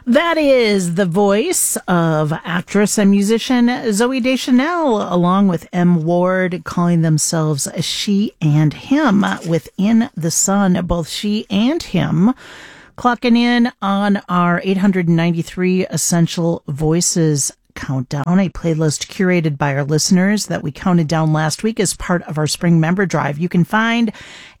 That is the voice of actress and musician Zooey Deschanel, along with M. Ward, calling themselves She and Him within the Sun. Both She and Him clocking in on our 893 Essential Voices countdown, a playlist curated by our listeners that we counted down last week as part of our spring member drive. You can find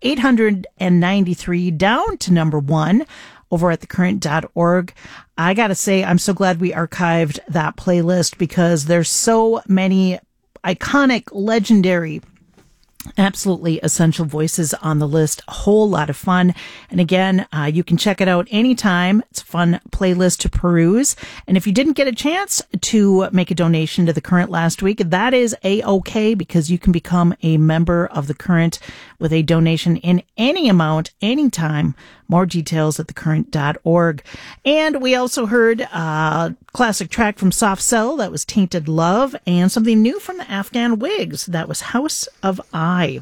893 down to number 1 over at thecurrent.org. I gotta say, I'm so glad we archived that playlist because there's so many iconic, legendary, absolutely essential voices on the list. A whole lot of fun. And again, you can check it out anytime. It's a fun playlist to peruse. And if you didn't get a chance to make a donation to The Current last week, that is A-OK, because you can become a member of The Current with a donation in any amount, anytime. More details at thecurrent.org. And we also heard a classic track from Soft Cell, that was Tainted Love, and something new from the Afghan Wigs, that was House of I.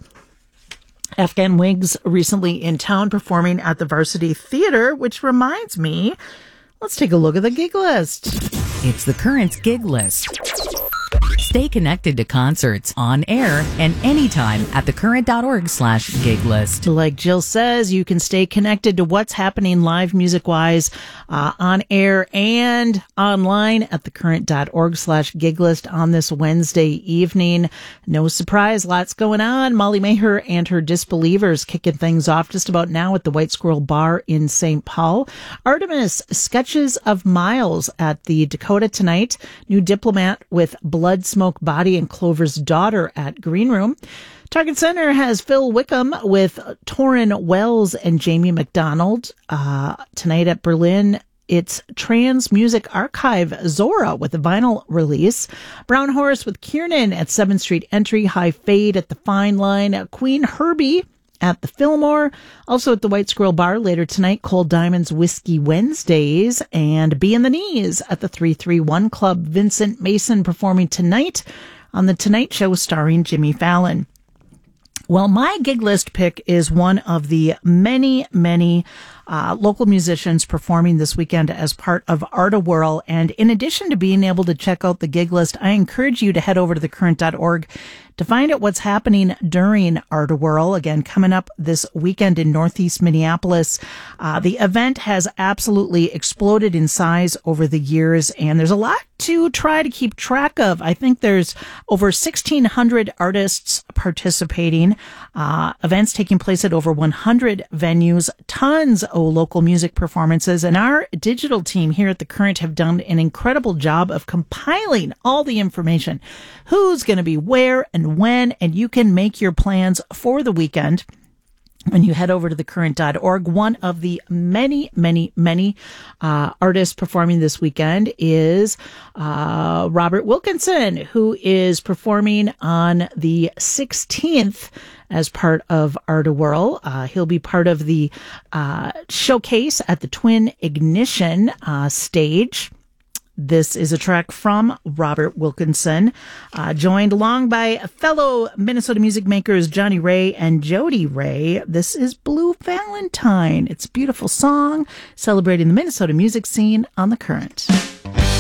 Afghan Wigs recently in town performing at the Varsity Theater, which reminds me, let's take a look at the gig list. It's The Current's gig list. Stay connected to concerts on air and anytime at thecurrent.org/gig list. Like Jill says, you can stay connected to what's happening live music-wise on air and online at thecurrent.org/gig list on this Wednesday evening. No surprise, lots going on. Molly Maher and her Disbelievers kicking things off just about now at the White Squirrel Bar in St. Paul. Artemis, Sketches of Miles at the Dakota tonight. New Diplomat with Blood Smoke Body and Clover's Daughter at Green Room. Target Center has Phil Wickham with Torrin Wells and Jamie McDonald. Tonight at Berlin, it's Trans Music Archive Zora with a vinyl release. Brown Horse with Kiernan at 7th Street Entry. High Fade at the Fine Line. Queen Herbie at the Fillmore. Also at the White Squirrel Bar later tonight, Cold Diamonds Whiskey Wednesdays, and Be in the Knees at the 331 Club. Vincent Mason performing tonight on The Tonight Show starring Jimmy Fallon. Well, my gig list pick is one of the many local musicians performing this weekend as part of Art-A-Whirl. And in addition to being able to check out the gig list, I encourage you to head over to thecurrent.org to find out what's happening during Art-A-Whirl. Again, coming up this weekend in Northeast Minneapolis. The event has absolutely exploded in size over the years, and there's a lot to try to keep track of. I think there's over 1,600 artists participating, events taking place at over 100 venues, tons of local music performances, and our digital team here at The Current have done an incredible job of compiling all the information. Who's going to be where and when, and you can make your plans for the weekend when you head over to thecurrent.org. One of the many artists performing this weekend is Robert Wilkinson, who is performing on the 16th as part of Art-A-Whirl. He'll be part of the showcase at the Twin Ignition stage. This is a track from Robert Wilkinson, joined along by fellow Minnesota music makers Johnny Ray and Jody Ray. This is Blue Valentine. It's a beautiful song celebrating the Minnesota music scene on The Current.